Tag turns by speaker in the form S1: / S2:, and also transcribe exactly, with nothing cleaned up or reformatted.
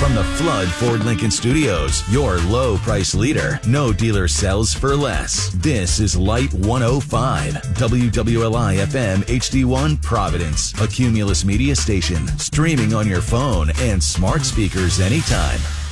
S1: From the Flood Ford Lincoln Studios, your low price leader. No dealer sells for less. This is Light one oh five, W W L I F M H D one Providence, a Cumulus media station, streaming on your phone and smart speakers anytime.